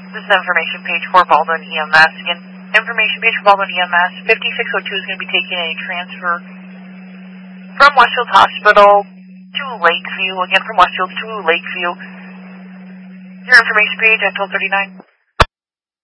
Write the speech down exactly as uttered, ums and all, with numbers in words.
This is information page for Baldwin E M S. Again, information page for Baldwin E M S. fifty-six oh two is going to be taking a transfer from Westfield Hospital to Lakeview. Again, from Westfield to Lakeview. Your information page at twelve thirty-nine.